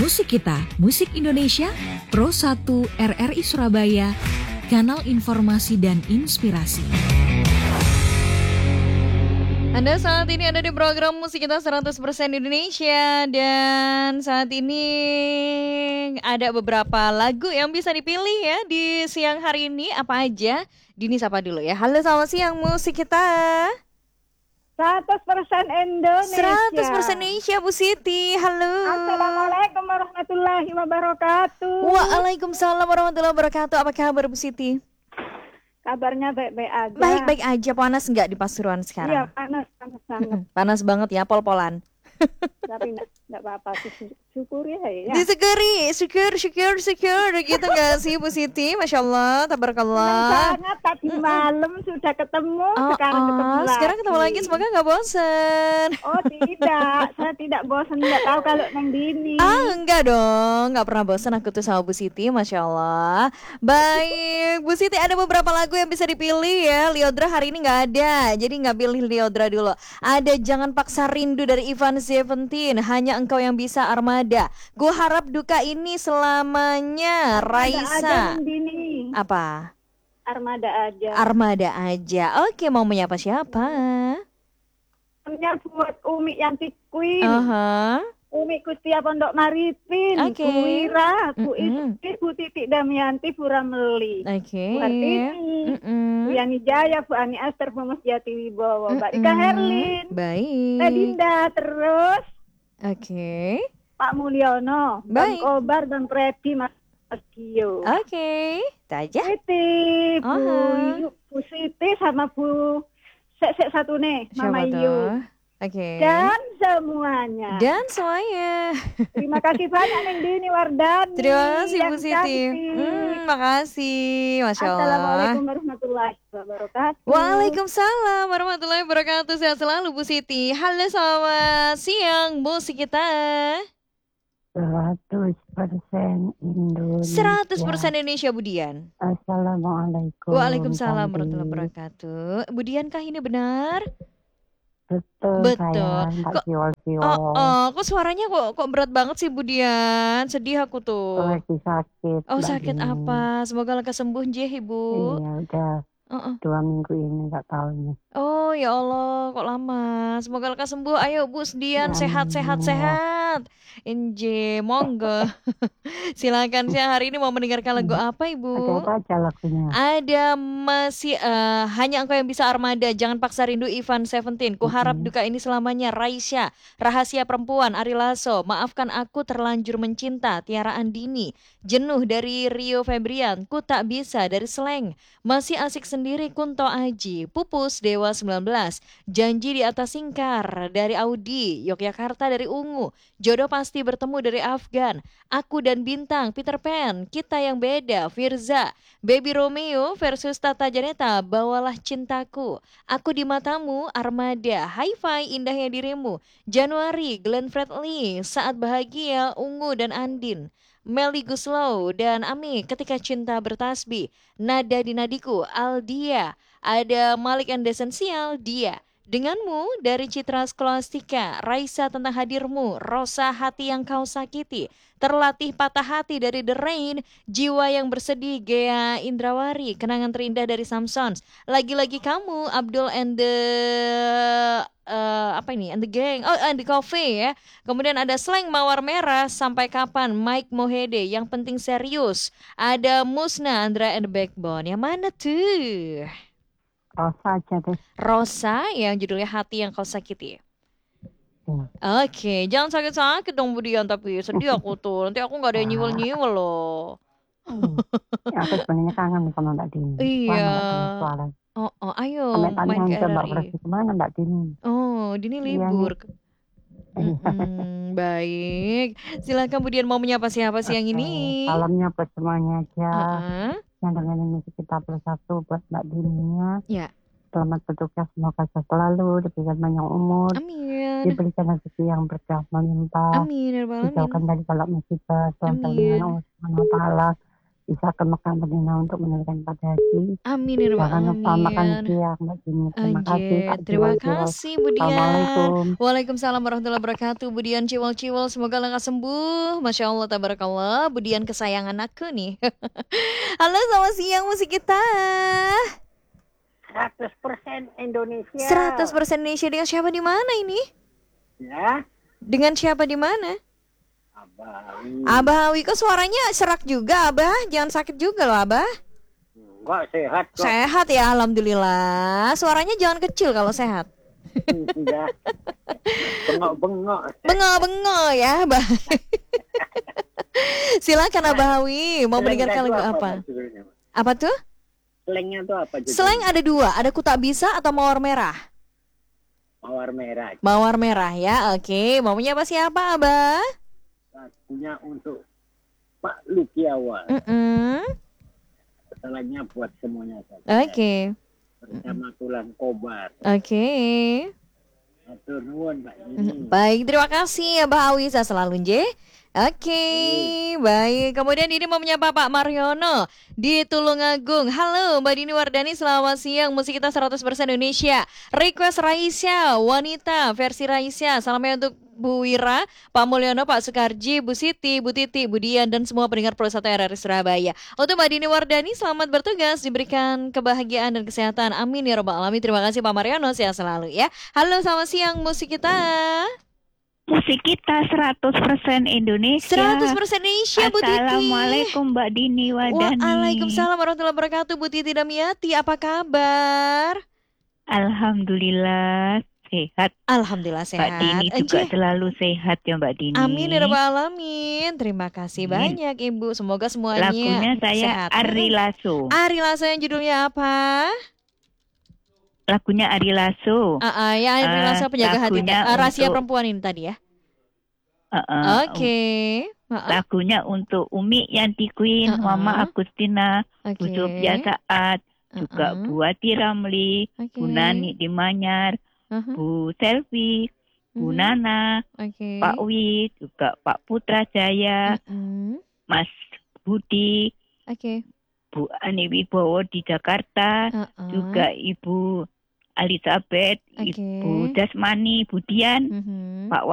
Musik Kita, Musik Indonesia, Pro 1 RRI Surabaya, Kanal Informasi dan Inspirasi. Anda saat ini ada di program Musik Kita 100% Indonesia. Dan saat ini ada beberapa lagu yang bisa dipilih ya di siang hari ini. Apa aja? Dini sapa dulu ya. Halo, selamat siang Musik Kita 100% Indonesia. 100% Indonesia, Bu Siti. Halo. Assalamualaikum warahmatullahi wabarakatuh. Waalaikumsalam warahmatullahi wabarakatuh. Apa kabar Bu Siti? Kabarnya baik-baik aja. Baik-baik aja. Panas nggak di Pasuruan sekarang? Iya, panas banget. Panas banget ya, pol-polan. Tapi enggak apa-apa, syukuri ya. Disyukuri, syukur gitu nggak sih Bu Siti? Masya Allah, tabarakallah. Sangat tadi malam sudah ketemu, sekarang ketemu lagi. Sekarang ketemu lagi, semoga nggak bosen. Oh tidak, saya tidak bosan, nggak tahu kalau Neng Dini. Enggak dong, nggak pernah bosan aku tuh sama Bu Siti, Masya Allah. Baik, Bu Siti ada beberapa lagu yang bisa dipilih ya. Liodra hari ini nggak ada, jadi nggak pilih Liodra dulu. Ada Jangan Paksa Rindu dari Ivan Seventeen, Hanya Engkau Yang Bisa Armada. Gue harap duka ini selamanya, Raisa. Ada Dini. Apa? Armada aja. Armada aja. Oke, mau menyapa siapa? Punya buat Umi Yanti Queen. Umi Kustia Pondok Maripin, Oke. Bu Wira, Bu Isti, Bu Titik Damianti, Bu Rameli, Oke. Bu Artini, Bu Yani Jaya, Bu Ani Aster, Bu Mas Jati Wibowo, Mbak Ika Herlin, Baik. Teh Dinda, terus Oke. Pak Mulyono, Bang Baik. Kobar, Bang Freddy, Mas Gio, Oke. Itu aja. Siti, Aha. Bu Siti sama Bu Sek satu nih, Siapa Mama Yu, tuh? Oke. dan semuanya. Dan semuanya. Terima kasih banyak Neng Dini Wardani. Terima kasih yang Bu Siti. cantik. Makasih. Masya Allah. Assalamualaikum warahmatullahi wabarakatuh. Waalaikumsalam warahmatullahi wabarakatuh. Sehat selalu Bu Siti. Halo, selamat siang Musik Kita 100% Indonesia. 100% Indonesia, Bu Dian. Assalamualaikum. Waalaikumsalam Cantik. warahmatullahi wabarakatuh. Bu Dian, kah ini benar? Betul, Betul. sayang. Tak Kok- siol-siol. Kok suaranya kok berat banget sih Bu Dian? Sedih aku tuh. Lagi sakit. Oh, Mbak sakit Dini. apa? Semoga lekas sembuh Jeh, Ibu. Iya, udah Heeh. 2 minggu ini nggak tahu ini. Oh ya Allah, kok lama. Semoga lekas sembuh. Ayo Bu Dian, sehat. Inje, monggo. Silakan, siang hari ini mau mendengarkan lagu apa Ada Ibu? apa aja lagunya? Ada masih Hanya Engkau Yang Bisa Armada, Jangan Paksa Rindu Ivan Seventeen, Ku Harap Duka Ini Selamanya, Raisya, Rahasia Perempuan, Ari Lasso, Maafkan Aku Terlanjur Mencinta, Tiara Andini, Jenuh dari Rio Febrian, Ku Tak Bisa dari Slang, Masih Asik Sendiri Kunto Aji, Pupus Dewa 19, Janji di Atas Singkar dari Audi, Yogyakarta dari Ungu, Jodoh Pasti Bertemu dari Afgan, Aku dan Bintang, Peter Pan, Kita Yang Beda, Firza, Baby Romeo versus Tata Janeta, Bawalah Cintaku, Aku di Matamu, Armada, Hi-Fi, Indahnya Dirimu, Januari, Glenn Fredly, Saat Bahagia, Ungu dan Andin, Melly Guslow dan Ami, Ketika Cinta Bertasbih, Nada di Nadiku, Aldia, ada Malik and Esensial, Dia, Denganmu dari Citra Skolastika, Raisa Tentang Hadirmu, Rosa Hati Yang Kau Sakiti, Terlatih Patah Hati dari The Rain, Jiwa Yang Bersedih, Gea Indrawari, Kenangan Terindah dari Samsons, Lagi-Lagi Kamu, Abdul and the and the Gang, and the Coffee ya. Kemudian ada Slang Mawar Merah, Sampai Kapan, Mike Mohede, Yang Penting Serius, ada Musna, Andra and the Backbone. Yang mana tuh? Rosa aja deh. Rosa yang judulnya Hati Yang Kau Sakiti. Hmm. Oke, jangan sakit-sakit dong Bu Dian, tapi sedih aku tuh. Nanti aku gak ada yang nyiwel-nyiwel loh. Ya, aku sebenarnya kangen sama Mbak Dini. Iya. Lama nggak dengar suara. Ayo Sampai main tanya ke ke Mbak RRI. Freddy kemana Mbak Dini? Oh, Dini Iya, libur. Baik. Silakan Bu Dian, mau menyapa siapa siang ini? Salamnya buat semuanya aja. Heeh. Yang dengerin musik kita +1 buat Mbak Dininya. Ya. Selamat bertugas, semoga sehat selalu, diberikan panjang umur, Amin. diberikan rezeki yang berkah melimpah, Amin ya rabbal alamin. dijauhkan dari balak musibah, Amin. dengan Allah Subhanahu wa Ta'ala, bisa ke Mekah Madinah untuk menunaikan ibadah haji. Amin ya rabbal Jangan lupa makan alamin. siang Mbak Dini. Terima kasih Anjir, Kak terima Jiwal-Jiwal. kasih Bu Dian. Assalamualaikum. Waalaikumsalam warahmatullahi wabarakatuh. Bu Dian Ciwal-Ciwal, semoga lekas sembuh. Masya Allah, tabarakallah. Bu Dian kesayangan aku nih. Halo, selamat siang musik kita. 100% Indonesia. 100% Indonesia, dengan siapa di mana ini? Ya, Dengan siapa di mana? Abah. Abah Awi, kok suaranya serak juga, Abah? Jangan sakit juga loh, Abah. Enggak sehat kok. Sehat ya, alhamdulillah. Suaranya jangan kecil kalau sehat. Enggak. Bengok-bengok. Bengok-bengok ya, Abah. Silakan Abah Awi, mau mendengarkan lagu apa? Apa tuh? Slangnya tuh apa? Slang ada dua, ada Kutak Bisa atau Mawar Merah. Mawar merah. Mawar Merah ya, oke. Maunya apa siapa, Abah? Lagunya untuk Pak Lukiawan. Salahnya buat semuanya saja. Oke. Bersama Tulang Kobar. Oke. Atur nuwun Pak ini. Baik, terima kasih Abah Awi, saya selalu J. Oke, baik. Kemudian ini mau menyapa Pak Mariono di Tulungagung. Halo Mbak Dini Wardani, selamat siang. Musik kita 100% Indonesia. Request Raisya, wanita versi Raisya. Salamnya untuk Bu Wira, Pak Mulyono, Pak Sukarji, Bu Siti, Bu Titi, Bu Dian, dan semua pendengar Pro 1 RRI Surabaya. Untuk Mbak Dini Wardani, selamat bertugas, diberikan kebahagiaan dan kesehatan. Amin ya robbal alamin. Terima kasih Pak Mariono, sehat selalu ya. Halo, selamat siang musik kita. Musik kita 100% Indonesia. 100% Indonesia, Bu Titi. Assalamualaikum Mbak Dini Wardani. Waalaikumsalam warahmatullahi wabarakatuh, Bu Titi Damiati. Apa kabar? Alhamdulillah sehat. Alhamdulillah sehat. Mbak Dini juga selalu sehat ya Mbak Dini. Amin ya rabbal alamin. Terima kasih banyak Ibu. Semoga semuanya Lagunya saya sehat. Ari Lasso. Ari Lasso yang judulnya apa? Lagunya Ari Lasso. Ya Ari Lasso penjaga hati. Rahasia perempuan ini tadi ya. Oke. Lagunya untuk Umi Yanti Queen, Mama Agustina, Bu Sofia Saat, juga Bu Ati Ramli, Bu Nani di Manyar, Bu Selvi, Bu Nana, Pak Wi, juga Pak Putra Jaya, Mas Budi, Bu Ani Wibowo di Jakarta, juga Ibu Elizabeth, Ibu Dasmani, Bu Dian, Pak